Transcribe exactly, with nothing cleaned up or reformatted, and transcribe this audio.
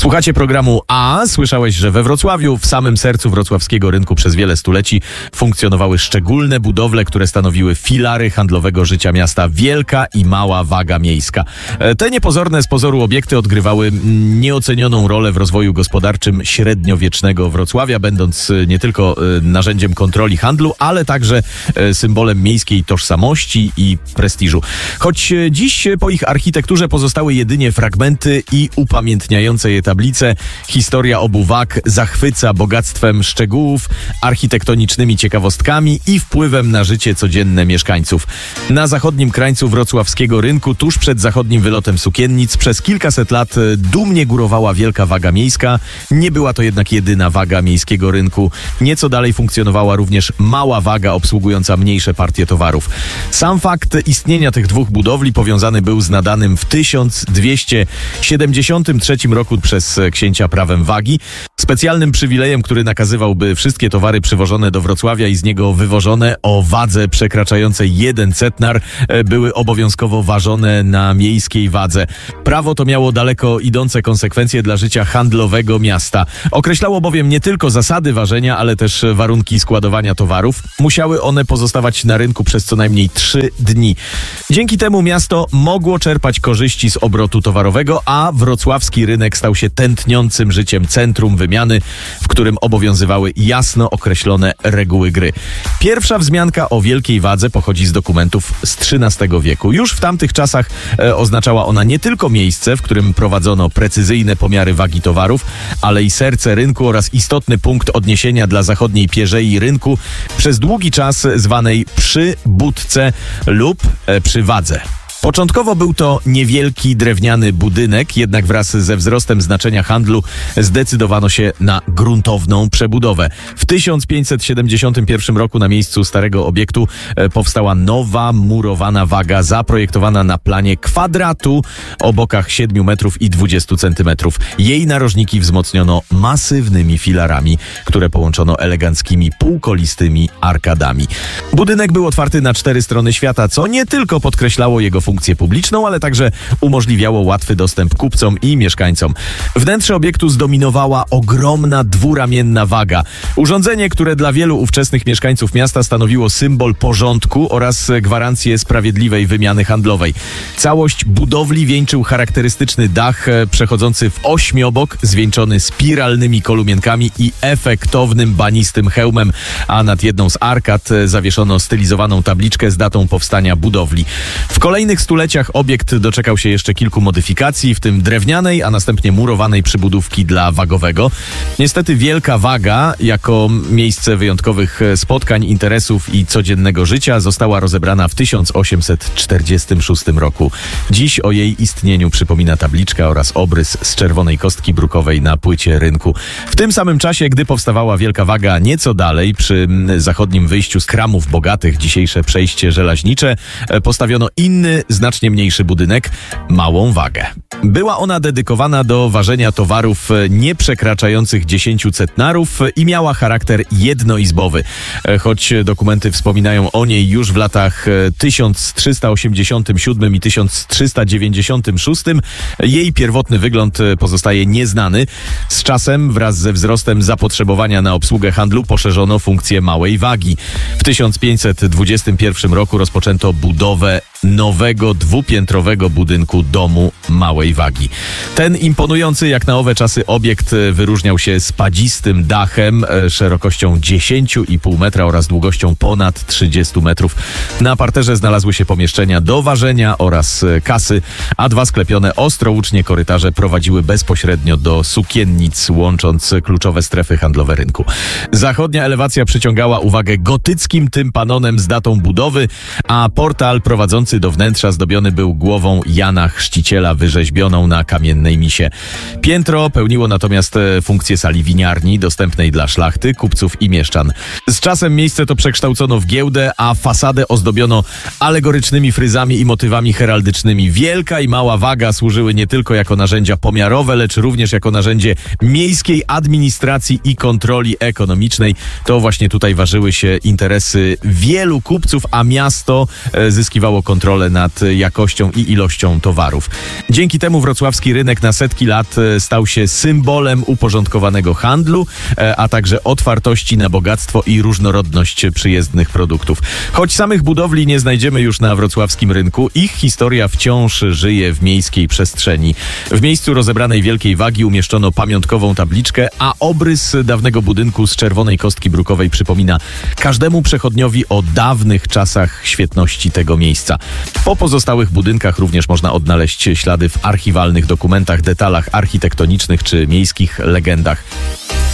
Słuchacie programu A. Słyszałeś, że we Wrocławiu, w samym sercu wrocławskiego rynku przez wiele stuleci funkcjonowały szczególne budowle, które stanowiły filary handlowego życia miasta. Wielka i Mała Waga Miejska. Te niepozorne z pozoru obiekty odgrywały nieocenioną rolę w rozwoju gospodarczym średniowiecznego Wrocławia, będąc nie tylko narzędziem kontroli handlu, ale także symbolem miejskiej tożsamości i prestiżu. Choć dziś po ich architekturze pozostały jedynie fragmenty i upamiętniające je tablice, historia obu wag zachwyca bogactwem szczegółów, architektonicznymi ciekawostkami i wpływem na życie codzienne mieszkańców. Na zachodnim krańcu wrocławskiego rynku, tuż przed zachodnim wylotem sukiennic, przez kilkaset lat dumnie górowała Wielka Waga Miejska. Nie była to jednak jedyna waga miejskiego rynku. Nieco dalej funkcjonowała również Mała Waga obsługująca mniejsze partie towarów. Sam fakt istnienia tych dwóch budowli powiązany był z nadanym w tysiąc dwieście siedemdziesiątym trzecim roku przez księcia prawem wagi, specjalnym przywilejem, który nakazywał, by wszystkie towary przywożone do Wrocławia i z niego wywożone o wadze przekraczającej jeden centnar były obowiązkowo ważone na miejskiej wadze. Prawo to miało daleko idące konsekwencje dla życia handlowego miasta. Określało bowiem nie tylko zasady ważenia, ale też warunki składowania towarów. Musiały one pozostawać na rynku przez co najmniej trzy dni. Dzięki temu miasto mogło czerpać korzyści z obrotu towarowego, a wrocławski rynek stał się tętniącym życiem centrum wymiany, w którym obowiązywały jasno określone reguły gry. Pierwsza wzmianka o Wielkiej Wadze pochodzi z dokumentów z trzynastego wieku. Już w tamtych czasach e, oznaczała ona nie tylko miejsce, w którym prowadzono precyzyjne pomiary wagi towarów, ale i serce rynku oraz istotny punkt odniesienia dla zachodniej pierzei rynku przez długi czas zwanej przy budce lub e, przy wadze. Początkowo był to niewielki drewniany budynek, jednak wraz ze wzrostem znaczenia handlu zdecydowano się na gruntowną przebudowę. W tysiąc pięćset siedemdziesiątym pierwszym roku na miejscu starego obiektu powstała nowa murowana waga zaprojektowana na planie kwadratu o bokach siedmiu metrów i dwudziestu centymetrów. Jej narożniki wzmocniono masywnymi filarami, które połączono eleganckimi półkolistymi arkadami. Budynek był otwarty na cztery strony świata, co nie tylko podkreślało jego funkcję funkcję publiczną, ale także umożliwiało łatwy dostęp kupcom i mieszkańcom. Wnętrze obiektu zdominowała ogromna dwuramienna waga. Urządzenie, które dla wielu ówczesnych mieszkańców miasta stanowiło symbol porządku oraz gwarancję sprawiedliwej wymiany handlowej. Całość budowli wieńczył charakterystyczny dach przechodzący w ośmiobok, zwieńczony spiralnymi kolumienkami i efektownym banistym hełmem, a nad jedną z arkad zawieszono stylizowaną tabliczkę z datą powstania budowli. W kolejnych stuleciach obiekt doczekał się jeszcze kilku modyfikacji, w tym drewnianej, a następnie murowanej przybudówki dla wagowego. Niestety Wielka Waga, jako miejsce wyjątkowych spotkań, interesów i codziennego życia, została rozebrana w tysiąc osiemset czterdziestym szóstym roku. Dziś o jej istnieniu przypomina tabliczka oraz obrys z czerwonej kostki brukowej na płycie rynku. W tym samym czasie, gdy powstawała Wielka Waga nieco dalej, przy zachodnim wyjściu z Kramów Bogatych, dzisiejsze przejście żelaźnicze, postawiono inny, znacznie mniejszy budynek, Małą Wagę. Była ona dedykowana do ważenia towarów nie przekraczających dziesięciu centnarów i miała charakter jednoizbowy. Choć dokumenty wspominają o niej już w latach tysiąc trzysta osiemdziesiątym siódmym i tysiąc trzysta dziewięćdziesiątym szóstym, jej pierwotny wygląd pozostaje nieznany. Z czasem, wraz ze wzrostem zapotrzebowania na obsługę handlu, poszerzono funkcję Małej Wagi. W tysiąc pięćset dwudziestym pierwszym roku rozpoczęto budowę nowego dwupiętrowego budynku domu Małej Wagi. Ten imponujący jak na owe czasy obiekt wyróżniał się spadzistym dachem, szerokością dziesięć i pół metra oraz długością ponad trzydzieści metrów. Na parterze znalazły się pomieszczenia do ważenia oraz kasy, a dwa sklepione ostrołucznie korytarze prowadziły bezpośrednio do sukiennic, łącząc kluczowe strefy handlowe rynku. Zachodnia elewacja przyciągała uwagę gotyckim tympanonem z datą budowy, a portal prowadzący do wnętrza zdobiony był głową Jana Chrzciciela wyrzeźbioną na kamiennej misie. Piętro pełniło natomiast funkcję sali winiarni, dostępnej dla szlachty, kupców i mieszczan. Z czasem miejsce to przekształcono w giełdę, a fasadę ozdobiono alegorycznymi fryzami i motywami heraldycznymi. Wielka i Mała Waga służyły nie tylko jako narzędzia pomiarowe, lecz również jako narzędzie miejskiej administracji i kontroli ekonomicznej. To właśnie tutaj ważyły się interesy wielu kupców, a miasto zyskiwało kontrolę kontrolę nad jakością i ilością towarów. Dzięki temu wrocławski rynek na setki lat stał się symbolem uporządkowanego handlu, a także otwartości na bogactwo i różnorodność przyjezdnych produktów. Choć samych budowli nie znajdziemy już na wrocławskim rynku, ich historia wciąż żyje w miejskiej przestrzeni. W miejscu rozebranej wielkiej wagi umieszczono pamiątkową tabliczkę, a obrys dawnego budynku z czerwonej kostki brukowej przypomina każdemu przechodniowi o dawnych czasach świetności tego miejsca. Po pozostałych budynkach również można odnaleźć ślady w archiwalnych dokumentach, detalach architektonicznych czy miejskich legendach.